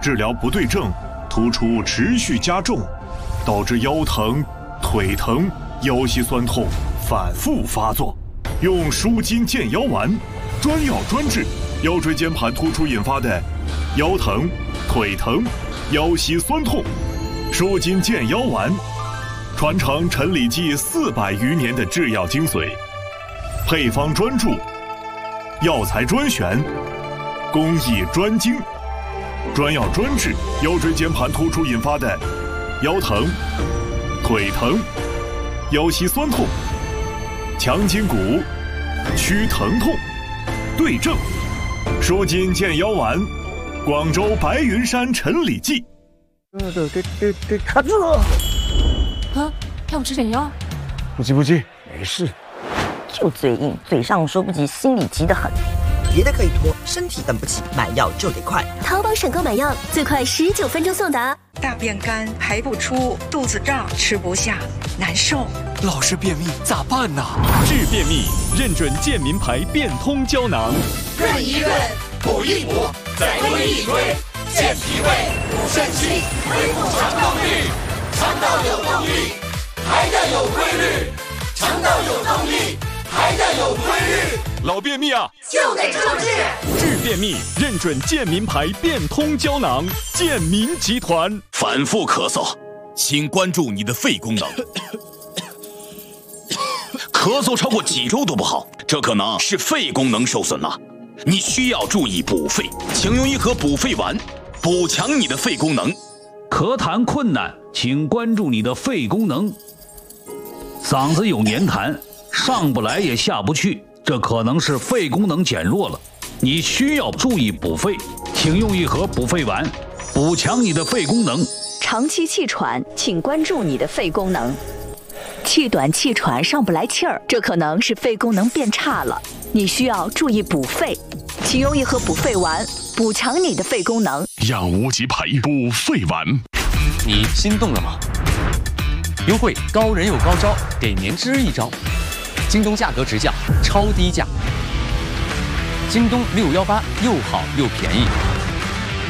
治疗不对症，突出持续加重，导致腰疼、腿疼、腰膝酸痛反复发作。用舒筋健腰丸，专药专治腰椎间盘突出引发的腰疼、腿疼、腰膝酸痛。舒筋健腰丸，传承陈李济400余年的制药精髓，配方专注，药材专选，工艺专精，专药专治腰椎间盘突出引发的腰疼、腿疼、腰膝酸痛，强筋骨，祛疼痛，对症。舒筋健腰丸，广州白云山陈李济。 卡住了！ 啊，要不吃点药？ 不急不急，没事。 就嘴硬，嘴上说不急，心里急得很。 别的可以拖，身体等不起，买药就得快。 淘宝省购买药，最快19分钟送达。 大便干，排不出，肚子胀，吃不下，难受。 老是便秘咋办呢？ 治便秘，认准健民牌变通胶囊。 润一润，补一补，再推一推，健脾胃，补肾气，恢复肠道率。肠道有动力，排的有规律；肠道有动力，排的有规律。 老便秘啊， 就得这么治。 治便秘，认准健民牌变通胶囊。健民集团。 反复咳嗽，请关注你的肺功能。咳嗽超过几周都不好，这可能是肺功能受损了。你需要注意补肺，请用一盒补肺丸，补强你的肺功能。 咳痰困难，请关注你的肺功能。嗓子有黏痰，上不来也下不去，这可能是肺功能减弱了。你需要注意补肺，请用一盒补肺丸，补强你的肺功能。 长期气喘，请关注你的肺功能。气短气喘上不来气儿，这可能是肺功能变差了，你需要注意补肺，请用一盒补肺丸，补强你的肺功能。 药无极牌补肺丸。 你心动了吗？优惠高人有高招，给年支一招。京东价格直降，超低价。京东618又好又便宜。